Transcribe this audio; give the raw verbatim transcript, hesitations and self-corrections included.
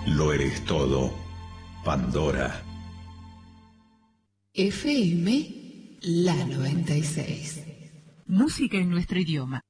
Lo eres todo. Pandora. F M La noventa y seis. Música en nuestro idioma.